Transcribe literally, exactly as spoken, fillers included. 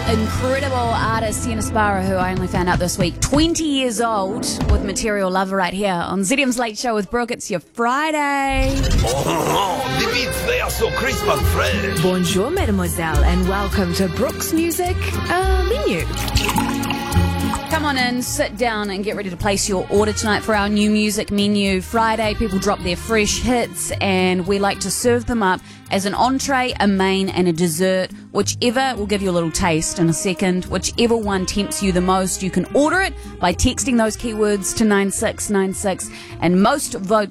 Incredible artist Sienna Sparrow, who I only found out this week, twenty years old, with Material Lover right here on Z D M's Late Show with Brooke. It's your Friday. Oh, the beats, they are so crisp and fresh. Bonjour, mademoiselle, and welcome to Brooke's Music uh, Menu. Come on in, sit down and get ready to place your order tonight for our new music menu. Friday, people drop their fresh hits and we like to serve them up as an entree, a main and a dessert. Whichever, we'll give you a little taste in a second. Whichever one tempts you the most, you can order it by texting those keywords to nine six nine six, and most votes